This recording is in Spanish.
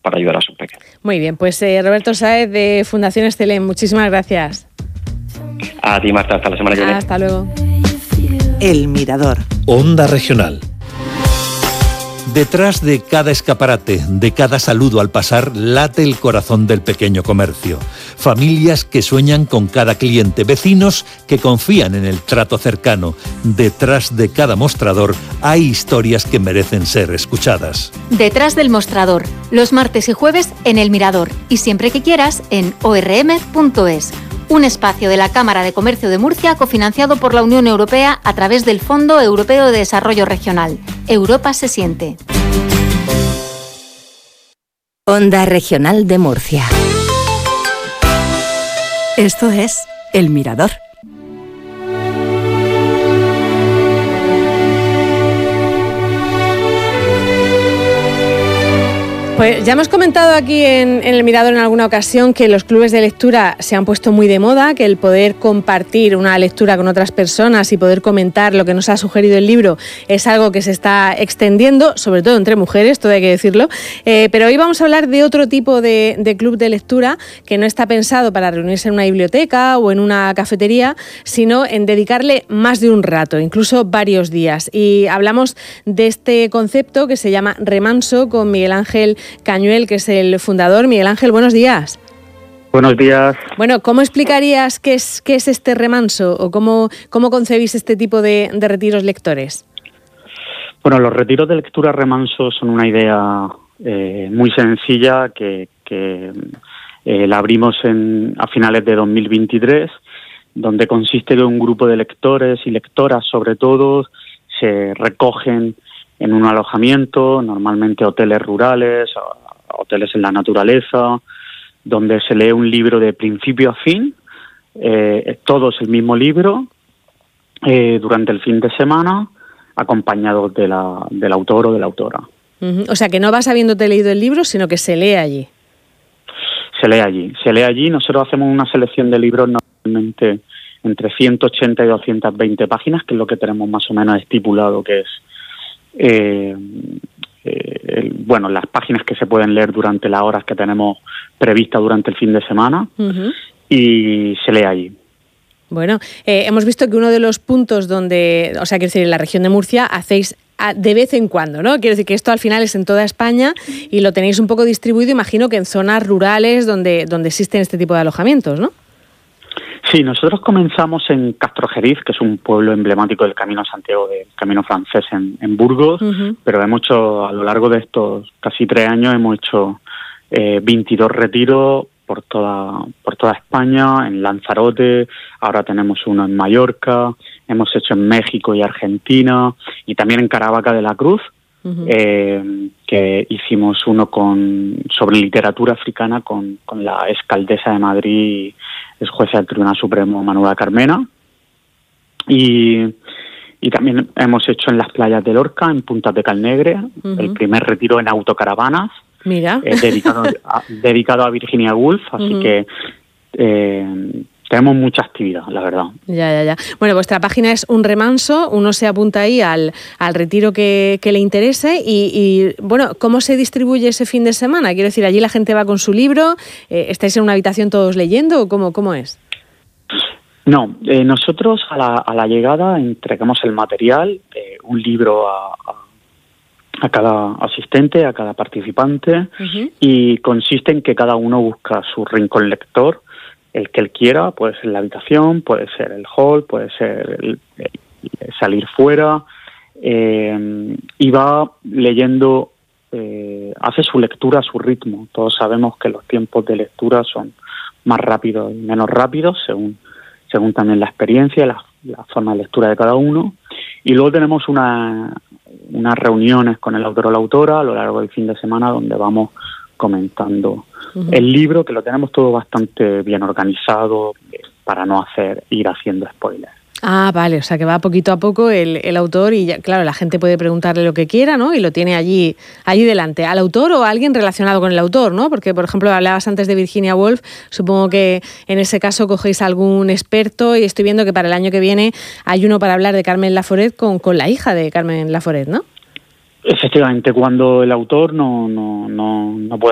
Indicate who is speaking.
Speaker 1: para ayudar a sus pequeños.
Speaker 2: Muy bien, pues Roberto Sáez de Fundación Estelén, muchísimas gracias.
Speaker 1: A ti, Marta, hasta la semana que viene.
Speaker 2: Hasta luego.
Speaker 3: El Mirador.
Speaker 4: Onda Regional. Detrás de cada escaparate, de cada saludo al pasar, late el corazón del pequeño comercio. Familias que sueñan con cada cliente, vecinos que confían en el trato cercano. Detrás de cada mostrador hay historias que merecen ser escuchadas.
Speaker 5: Detrás del mostrador, los martes y jueves en El Mirador y siempre que quieras en orm.es. Un espacio de la Cámara de Comercio de Murcia cofinanciado por la Unión Europea a través del Fondo Europeo de Desarrollo Regional. Europa se siente.
Speaker 3: Onda Regional de Murcia. Esto es El Mirador.
Speaker 2: Pues ya hemos comentado aquí en El Mirador en alguna ocasión que los clubes de lectura se han puesto muy de moda, que el poder compartir una lectura con otras personas y poder comentar lo que nos ha sugerido el libro es algo que se está extendiendo, sobre todo entre mujeres, todo hay que decirlo. Pero hoy vamos a hablar de otro tipo de club de lectura que no está pensado para reunirse en una biblioteca o en una cafetería, sino en dedicarle más de un rato, incluso varios días. Y hablamos de este concepto que se llama Remanso con Miguel Ángel Cañuel, que es el fundador. Miguel Ángel, buenos días.
Speaker 6: Buenos días.
Speaker 2: Bueno, ¿cómo explicarías qué es este remanso o cómo concebís este tipo de retiros lectores?
Speaker 6: Bueno, los retiros de lectura remanso son una idea muy sencilla que la abrimos a finales de 2023, donde consiste en un grupo de lectores y lectoras, sobre todo, se recogen en un alojamiento, normalmente hoteles rurales, hoteles en la naturaleza, donde se lee un libro de principio a fin, todos el mismo libro, durante el fin de semana, acompañados del autor o de la autora.
Speaker 2: O sea, que no vas habiéndote leído el libro, sino que se lee allí.
Speaker 6: Se lee allí. Nosotros hacemos una selección de libros normalmente entre 180 y 220 páginas, que es lo que tenemos más o menos estipulado que es las páginas que se pueden leer durante las horas que tenemos previstas durante el fin de semana, y se lee allí.
Speaker 2: Bueno, hemos visto que uno de los puntos donde, o sea, quiero decir, en la región de Murcia hacéis de vez en cuando, ¿no? Quiero decir que esto al final es en toda España y lo tenéis un poco distribuido, imagino que en zonas rurales donde existen este tipo de alojamientos, ¿no?
Speaker 6: Sí, nosotros comenzamos en Castrojeriz, que es un pueblo emblemático del Camino Santiago, del Camino Francés en Burgos, pero hemos hecho, a lo largo de estos casi 3 años, hemos hecho 22 retiros por toda España, en Lanzarote, ahora tenemos uno en Mallorca, hemos hecho en México y Argentina, y también en Caravaca de la Cruz, que hicimos uno sobre literatura africana con la exalcaldesa de Madrid, es jueza del Tribunal Supremo, Manuela Carmena, y también hemos hecho en las playas de Lorca, en Puntas de Calnegre, el primer retiro en autocaravanas.
Speaker 2: Mira.
Speaker 6: Dedicado a Virginia Woolf, así que tenemos mucha actividad, la verdad.
Speaker 2: Ya. Bueno, vuestra página es Un Remanso, uno se apunta ahí al retiro que le interese y, bueno, ¿cómo se distribuye ese fin de semana? Quiero decir, allí la gente va con su libro, ¿estáis en una habitación todos leyendo o cómo es?
Speaker 6: No, nosotros a la llegada entregamos el material, un libro a cada asistente, a cada participante, y consiste en que cada uno busca su rincón lector, el que él quiera, puede ser la habitación, puede ser el hall, puede ser el salir fuera, y va leyendo, hace su lectura a su ritmo. Todos sabemos que los tiempos de lectura son más rápidos y menos rápidos, según también la experiencia, la forma de lectura de cada uno. Y luego tenemos unas reuniones con el autor o la autora a lo largo del fin de semana donde vamos comentando el libro, que lo tenemos todo bastante bien organizado para no ir haciendo spoilers.
Speaker 2: Ah, vale, o sea que va poquito a poco el autor y ya, claro, la gente puede preguntarle lo que quiera, ¿no? Y lo tiene allí delante, al autor o a alguien relacionado con el autor, ¿no? Porque, por ejemplo, hablabas antes de Virginia Woolf, supongo que en ese caso cogéis algún experto y estoy viendo que para el año que viene hay uno para hablar de Carmen Laforet con la hija de Carmen Laforet, ¿no?
Speaker 6: Efectivamente, cuando el autor no puede